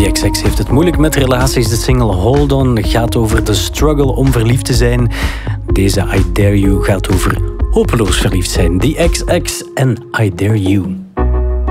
The XX heeft het moeilijk met relaties. De single Hold On gaat over de struggle om verliefd te zijn. Deze I Dare You gaat over hopeloos verliefd zijn. The XX en I Dare You.